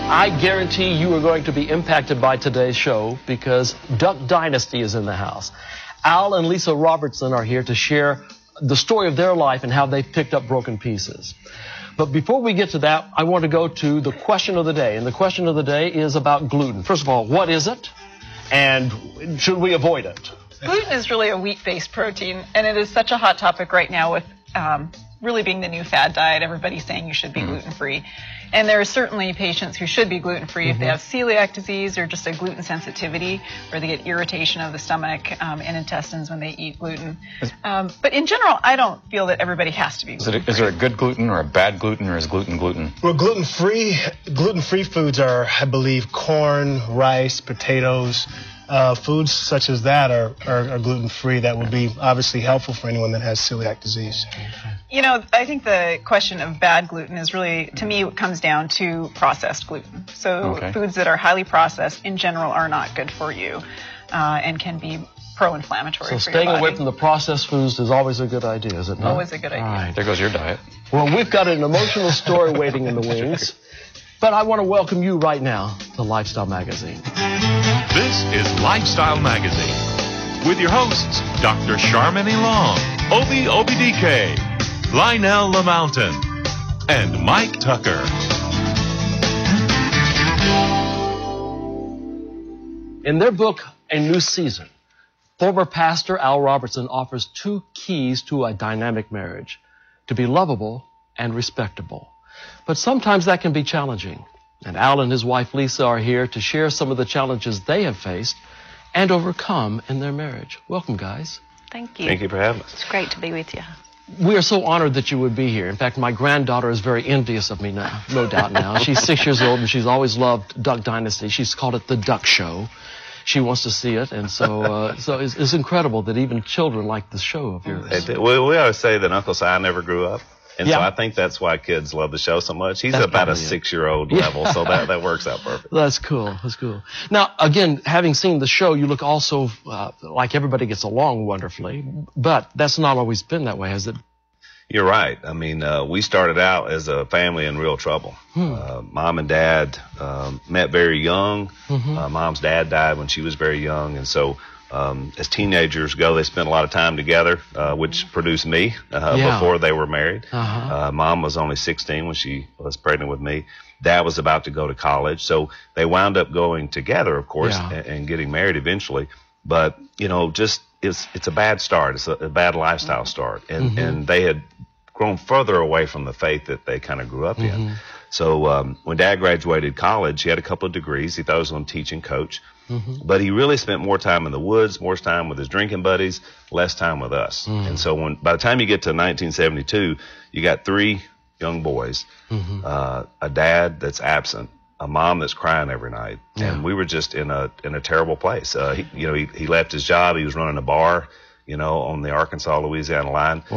I guarantee you are going to be impacted by today's show because Duck Dynasty is in the house. Al and Lisa Robertson are here to share the story of their life and how they've picked up broken pieces. But before we get to that, I want to go to the question of the day. And the question of the day is about gluten. First of all, what is it? And should we avoid it? Gluten is really a wheat-based protein, and it is such a hot topic right now with really being the new fad diet. Everybody's saying you should be gluten-free. And there are certainly patients who should be gluten-free if they have celiac disease or just a gluten sensitivity, where they get irritation of the stomach and intestines when they eat gluten. But in general, I don't feel that everybody has to be gluten-free. Is there a good gluten or a bad gluten, or is gluten gluten? Well, gluten-free foods are, I believe, corn, rice, potatoes. Foods such as that are gluten-free. That would be obviously helpful for anyone that has celiac disease. You know, I think the question of bad gluten is really, to me, what comes down to processed gluten. So foods that are highly processed in general are not good for you and can be pro-inflammatory for your body. So staying away from the processed foods is always a good idea, is it not? Always a good idea. All right. There goes your diet. Well, we've got an emotional story waiting in the wings. But I want to welcome you right now to Lifestyle Magazine. This is Lifestyle Magazine with your hosts, Dr. Charmin Long, Obi DK, Lionel LaMountain, and Mike Tucker. In their book, A New Season, former pastor Al Robertson offers 2 keys to a dynamic marriage: to be lovable and respectable. But sometimes that can be challenging. And Al and his wife Lisa are here to share some of the challenges they have faced and overcome in their marriage. Welcome, guys. Thank you. Thank you for having us. It's great to be with you. We are so honored that you would be here. In fact, my granddaughter is very envious of me now, no doubt now. She's 6 years old and she's always loved Duck Dynasty. She's called it the Duck Show. She wants to see it, and so it's incredible that even children like the show of yours. We always say that Uncle Si never grew up. And so I think that's why kids love the show so much. He's about a 6-year-old level, so that works out perfect. That's cool. That's cool. Now, again, having seen the show, you look also like everybody gets along wonderfully, but that's not always been that way, has it? You're right. I mean, we started out as a family in real trouble. Mom and Dad met very young. Mom's dad died when she was very young, and so as teenagers go, they spent a lot of time together, which produced me before they were married. Mom was only 16 when she was pregnant with me. Dad was about to go to college, so they wound up going together, of course, and getting married eventually. But you know, just it's a bad start. It's a bad lifestyle start, and they had grown further away from the faith that they kind of grew up in. So when Dad graduated college, he had a couple of degrees. He thought he was going to teach and coach. But he really spent more time in the woods, more time with his drinking buddies, less time with us. And so by the time you get to 1972, you got 3 young boys, a dad that's absent, a mom that's crying every night. And we were just in a terrible place. He left his job. He was running a bar, on the Arkansas-Louisiana line.